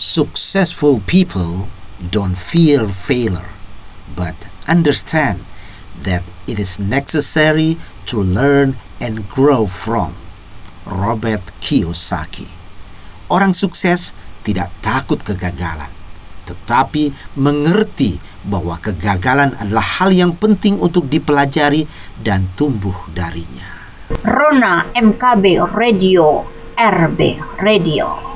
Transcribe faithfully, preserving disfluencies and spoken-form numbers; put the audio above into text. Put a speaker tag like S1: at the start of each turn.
S1: Successful people don't fear failure, but understand that it is necessary to learn and grow from. Robert Kiyosaki. Orang sukses tidak takut kegagalan, tetapi mengerti bahwa kegagalan adalah hal yang penting untuk dipelajari dan tumbuh darinya.
S2: Rona M K B Radio, R B Radio.